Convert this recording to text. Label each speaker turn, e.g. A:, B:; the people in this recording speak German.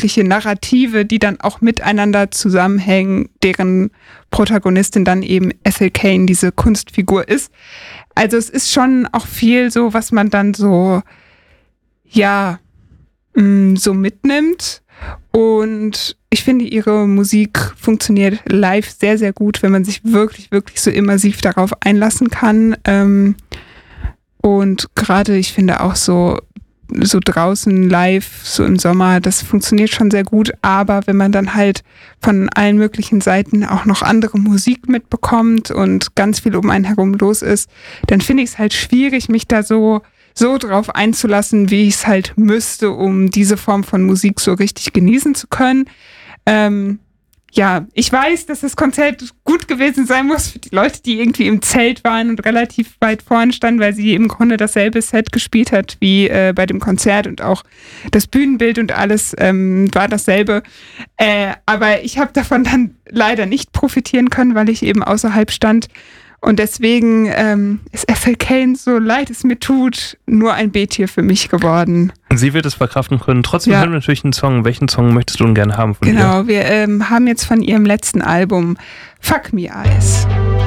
A: mögliche Narrative, die dann auch miteinander zusammenhängen, deren Protagonistin dann eben Ethel Cain, diese Kunstfigur ist. Also es ist schon auch viel so, was man dann so, so mitnimmt. Und ich finde, ihre Musik funktioniert live sehr, sehr gut, wenn man sich wirklich, wirklich so immersiv darauf einlassen kann. Und gerade, ich finde auch so draußen live, so im Sommer, das funktioniert schon sehr gut. Aber wenn man dann halt von allen möglichen Seiten auch noch andere Musik mitbekommt und ganz viel um einen herum los ist, dann finde ich es halt schwierig, mich da so drauf einzulassen, wie ich es halt müsste, um diese Form von Musik so richtig genießen zu können. Ich weiß, dass das Konzert gut gewesen sein muss für die Leute, die irgendwie im Zelt waren und relativ weit vorne standen, weil sie im Grunde dasselbe Set gespielt hat wie bei dem Konzert und auch das Bühnenbild und alles war dasselbe. Aber ich habe davon dann leider nicht profitieren können, weil ich eben außerhalb stand. Und deswegen ist Ethel Cain, so leid es mir tut, nur ein B-Tier für mich geworden.
B: Sie wird es verkraften können. Trotzdem hören wir natürlich einen Song. Welchen Song möchtest du denn gerne haben von ihr?
A: Genau, wir haben jetzt von ihrem letzten Album Fuck Me Eyes.